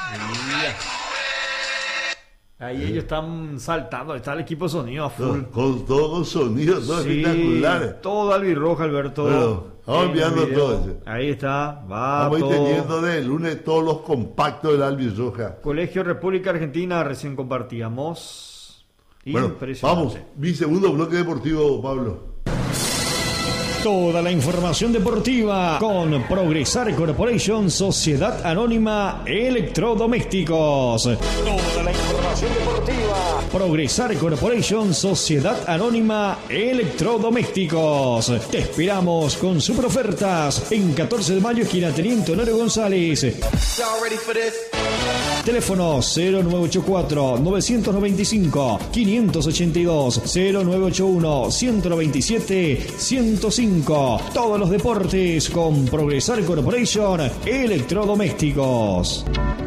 Ahí ellos están saltando, está el equipo de sonido a full. Con sonido, todo Sí, espectacular. todo albirroja, Alberto. Bueno, vamos enviando todo eso. Ahí está, va Vamos todo. teniendo de lunes todos los compactos del albirroja. Colegio República Argentina, recién compartíamos. Bueno, Impresionante. vamos, mi segundo bloque deportivo, Pablo. Toda la información deportiva con Progresar Corporation, Sociedad Anónima Electrodomésticos. Toda la información deportiva. Progresar Corporation, Sociedad Anónima Electrodomésticos. Te esperamos con super ofertas en 14 de mayo, esquina Teniente Honorio González. Teléfono 0984-995-582, 0981-127-105. Todos los deportes con Progresar Corporation Electrodomésticos.